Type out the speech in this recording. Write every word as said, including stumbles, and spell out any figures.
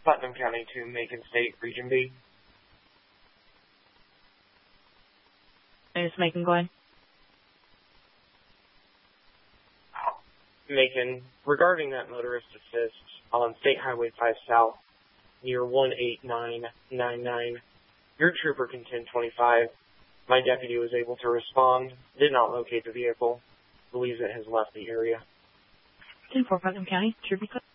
Putnam County to Macon State, Region B. Miss Macon, go ahead. Macon, regarding that motorist assist on State Highway five South near one eight nine nine nine, your trooper can ten twenty-five. My deputy was able to respond, did not locate the vehicle, believes it has left the area. ten four, Putnam County, Trooper.